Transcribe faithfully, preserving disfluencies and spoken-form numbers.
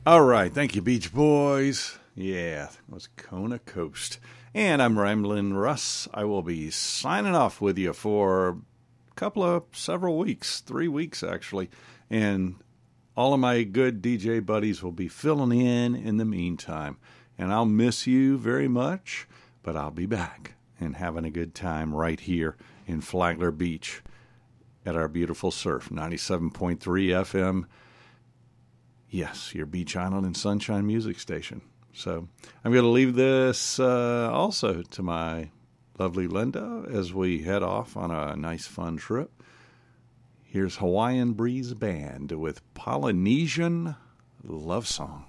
All right, thank you, Beach Boys. Yeah, it was Kona Coast. And I'm Ramblin' Russ. I will be signing off with you for a couple of, several weeks, three weeks actually. And all of my good D J buddies will be filling in in the meantime. And I'll miss you very much, but I'll be back and having a good time right here in Flagler Beach at our beautiful surf, ninety-seven point three F M. Yes, your Beach Island and Sunshine Music Station. So I'm going to leave this uh, also to my lovely Linda as we head off on a nice fun trip. Here's Hawaiian Breeze Band with Polynesian Love Song.